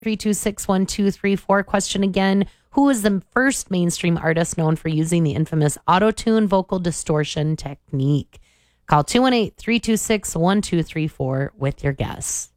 326-1234. Question again. Who is the first mainstream artist known for using the infamous auto-tune vocal distortion technique? Call 218-326-1234 with your guess.